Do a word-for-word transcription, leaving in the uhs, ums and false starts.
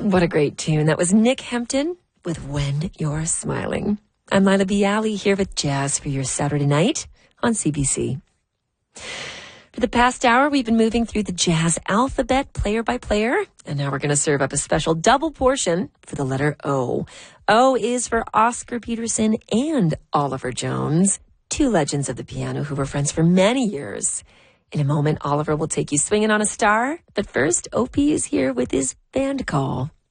What a great tune. That was Nick Hempton with When You're Smiling. I'm Lila Bialy here with Jazz for your Saturday night on C B C. For the past hour, we've been moving through the jazz alphabet player by player, and now we're going to serve up a special double portion for the letter O. O is for Oscar Peterson and Oliver Jones, two legends of the piano who were friends for many years. In a moment, Oliver will take you swinging on a star, but first, Opie is here with his band call.